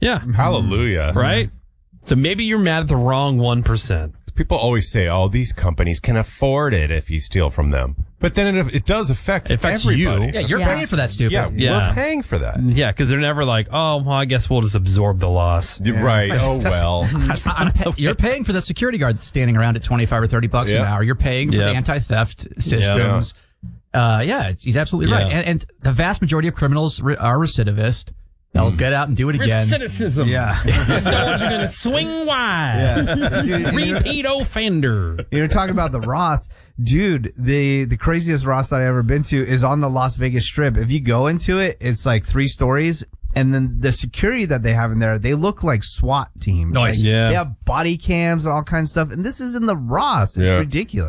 Yeah. Hallelujah. Right? So maybe you're mad at the wrong 1%. People always say, oh, these companies can afford it if you steal from them. But then it does affect everybody. you. Yeah, you're paying for that, stupid. Yeah, we're paying for that. Yeah, because they're never like, oh, well, I guess we'll just absorb the loss. Right. Oh, well. You're paying for the security guard standing around at $25 or $30 an hour. You're paying for the anti-theft systems. He's absolutely right. And the vast majority of criminals are recidivist. They'll get out and do it again. Recidivism. Yeah. Those doors are going to swing wide. Yeah. Dude, Repeat offender. You're talking about the Ross. Dude, the craziest Ross that I've ever been to is on the Las Vegas Strip. If you go into it, it's like 3 stories. And then the security that they have in there, they look like SWAT team. Nice. Like, they have body cams and all kinds of stuff. And this is in the Ross. It's ridiculous.